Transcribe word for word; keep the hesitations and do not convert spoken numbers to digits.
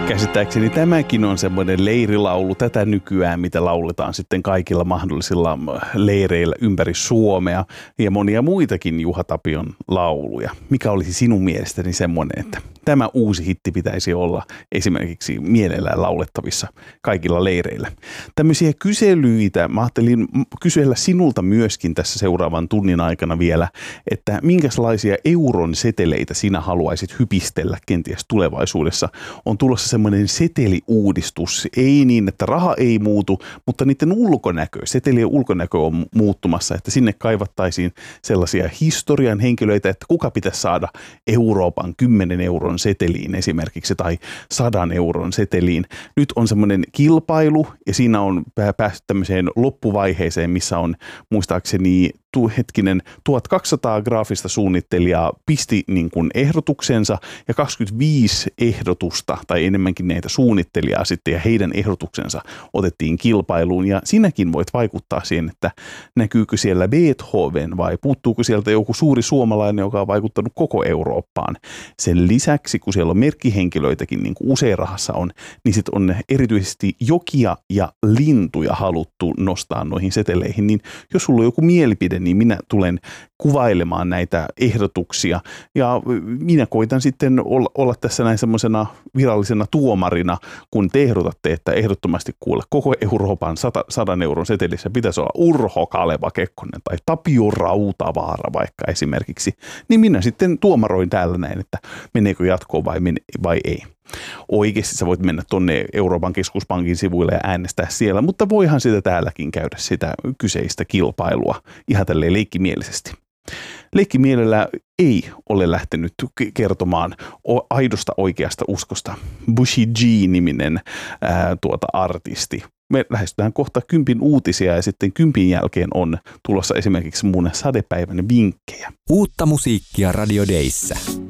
Käsittääkseni tämäkin on semmoinen leirilaulu tätä nykyään, mitä lauletaan sitten kaikilla mahdollisilla leireillä ympäri Suomea ja monia muitakin Juha Tapion lauluja. Mikä olisi sinun mielestäni semmoinen, että tämä uusi hitti pitäisi olla esimerkiksi mielellään laulettavissa kaikilla leireillä? Tämmöisiä kyselyitä mä ajattelin kysellä sinulta myöskin tässä seuraavan tunnin aikana vielä, että minkälaisia euron seteleitä sinä haluaisit hypistellä kenties tulevaisuudessa. On tulossa semmoinen seteliuudistus, ei niin, että raha ei muutu, mutta niiden ulkonäkö, setelien ulkonäkö on muuttumassa, että sinne kaivattaisiin sellaisia historian henkilöitä, että kuka pitäisi saada Euroopan kymmenen euron seteliin esimerkiksi tai sadan euron seteliin. Nyt on semmoinen kilpailu ja siinä on päästy tämmöiseen loppuvaiheeseen, missä on muistaakseni hetkinen tuhatkaksisataa graafista suunnittelijaa pisti niin kuin ehdotuksensa ja kaksikymmentäviisi ehdotusta tai enemmänkin näitä suunnittelijaa sitten ja heidän ehdotuksensa otettiin kilpailuun ja sinäkin voit vaikuttaa siihen, että näkyykö siellä Beethoven vai puuttuuko sieltä joku suuri suomalainen, joka on vaikuttanut koko Eurooppaan. Sen lisäksi, kun siellä on merkkihenkilöitäkin niin kuin usein rahassa on, niin sitten on erityisesti jokia ja lintuja haluttu nostaa noihin seteleihin, niin jos sulla on joku mielipide, niin minä tulen kuvailemaan näitä ehdotuksia ja minä koitan sitten olla, olla tässä näin semmoisena virallisena tuomarina, kun te ehdotatte, että ehdottomasti kuule koko Euroopan sata, sadan euron setelissä pitäisi olla Urho Kaleva Kekkonen tai Tapio Rautavaara vaikka esimerkiksi, niin minä sitten tuomaroin täällä näin, että meneekö jatkoon vai, mene, vai ei. Oikeasti sä voit mennä tuonne Euroopan keskuspankin sivuille ja äänestää siellä, mutta voihan sitä täälläkin käydä sitä kyseistä kilpailua ihan tälleen leikkimielisesti. Leikkimielellä ei ole lähtenyt kertomaan aidosta oikeasta uskosta. Bushy G-niminen ää, tuota artisti. Me lähestytään kohta kympin uutisia ja sitten kympin jälkeen on tulossa esimerkiksi mun sadepäivän vinkkejä. Uutta musiikkia Radio Dayssä.